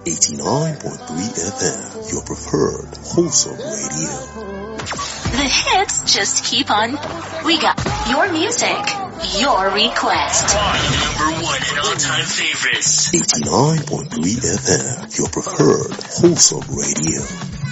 89.3 FM, your preferred wholesome radio. The hits just keep on. We got your music, your request. Number one and all-time favorites. 89.3 FM, your preferred wholesome radio.